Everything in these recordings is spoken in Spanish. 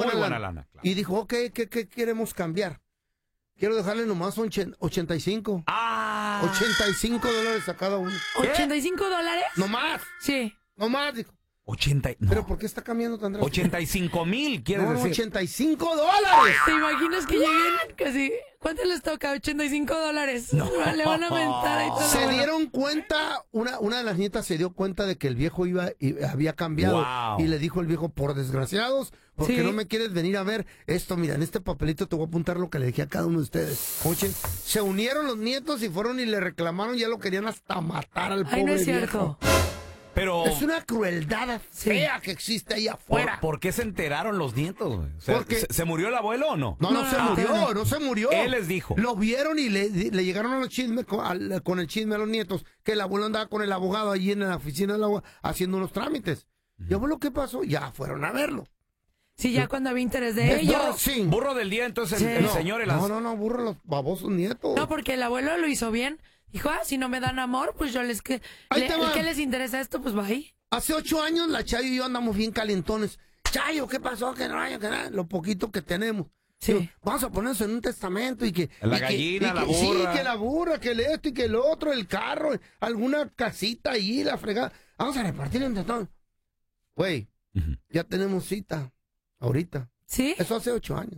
buena lana. Claro. Y dijo, ok, ¿qué queremos cambiar? Quiero dejarle nomás 85. $85 a cada uno. ¿$85? ¿No más? Sí. No más, dijo. 80. No. ¿Pero por qué está cambiando tan drástico? 85,000, ¿quieres decir? $85. ¿Te imaginas que lleguen casi? ¿Cuánto les toca? $85. No. Le van a aumentar ahí todo. Se dieron cuenta, una de las nietas se dio cuenta de que el viejo había cambiado. Wow. Y le dijo el viejo, por desgraciados, porque Sí. no me quieres venir a ver esto. Mira, en este papelito te voy a apuntar lo que le dije a cada uno de ustedes. Escuchen, se unieron los nietos y fueron y le reclamaron, ya lo querían hasta matar al pobre Ay, no es viejo. cierto. Pero, Es una crueldad fea que existe ahí afuera. ¿por qué se enteraron los nietos, güey? O sea, Porque- ¿se murió el abuelo o no? No se murió, no se murió. Él les dijo. Lo vieron y le llegaron a los chismes con el chisme a los nietos, que el abuelo andaba con el abogado allí en la oficina del abogado haciendo unos trámites. ¿Y abuelo qué pasó? Ya fueron a verlo. Sí, ya cuando había interés de ellos. Sí. Burro del día, entonces Sí. el señor y las... No, burro los babosos nietos. No, porque el abuelo lo hizo bien. Dijo, si no me dan amor, pues yo Ahí te va. ¿qué les interesa esto? Pues va ahí. Hace 8 años la Chayo y yo andamos bien calentones. Chayo, ¿qué pasó? Que no haya, que nada. Lo poquito que tenemos. Sí. Digo, vamos a ponernos en un testamento y que... La y que- gallina, y que- la Sí, burra. que la burra, que el esto y que el otro, el carro, alguna casita ahí, la fregada. Vamos a repartir entre todos. Güey, Ujú. ya tenemos cita. Ahorita. ¿Sí? Eso hace 8 años.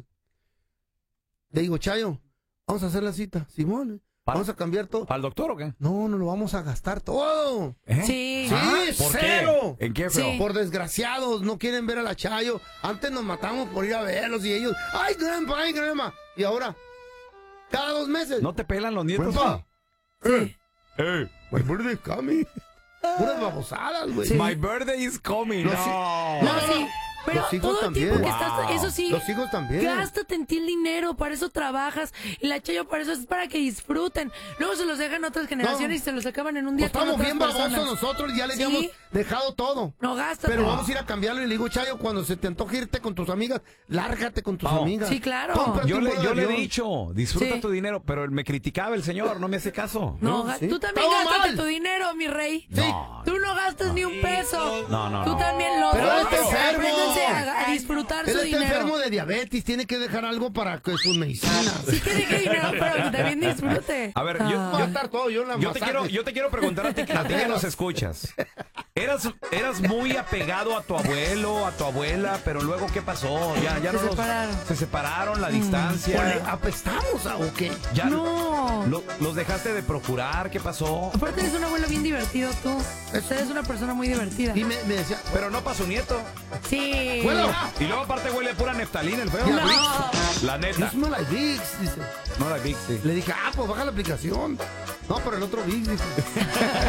Le digo, Chayo, vamos a hacer la cita. Simón, vamos a cambiar todo. ¿Para el doctor o qué? No, lo vamos a gastar todo. ¿Eh? Sí. Sí, ¿Por cero. qué? ¿En qué, Sí. feo? Por desgraciados, no quieren ver a la Chayo. Antes nos matamos por ir a verlos y ellos, ay, grandma. Y ahora, cada 2 meses. ¿No te pelan los nietos? Grandpa, Sí. my birthday is coming. Puras babosadas, güey. Sí. My birthday is coming. No, No, sí. Pero Los hijos todo el tiempo también. que estás, eso sí, Los hijos también. gástate en ti el dinero, para eso trabajas. Y la Chayo para eso es para que disfruten. Luego se los dejan a otras generaciones y se los acaban en un día Pues estamos con otras bien babosos personas. nosotros, ya les Sí. habíamos dejado todo. No gastas. Pero vamos a ir a cambiarlo y le digo, Chayo, cuando se te antoje irte con tus amigas, lárgate con tus Vamos. amigas. Sí, claro. Cómprate Yo un le vuelo de he avión. dicho, disfruta Sí. tu dinero, pero él me criticaba el señor, no me hace caso. No, Sí. tú también Todo gástate mal. tu dinero, mi rey. No. Tú no gastas ni un peso. No. Tú también lo Pero él está das. enfermo. Apréndanse a disfrutar Él su está dinero. enfermo de diabetes, tiene que dejar algo para que sus medicinas. Sí que deje dinero, pero que también disfrute. A ver, yo- Voy a estar todo yo en la Yo te masaje. quiero preguntar a ti que nos escuchas. Eras muy apegado a tu abuelo, a tu abuela, pero luego ¿qué pasó? Ya Se no los- separaron. se separaron, la distancia. Ole, ¿apestamos o qué? Ya No. los dejaste de procurar, ¿qué pasó? Aparte eres un abuelo bien divertido tú. Eres una persona muy divertida. Y me decía, Pero no para su nieto. Sí. bueno, Y luego aparte huele a pura neftalina el feo. Ya, No. La neta. es una Vicks, dice. No la Big, sí. Le dije, pues baja la aplicación. No, pero el otro Vicks, dice.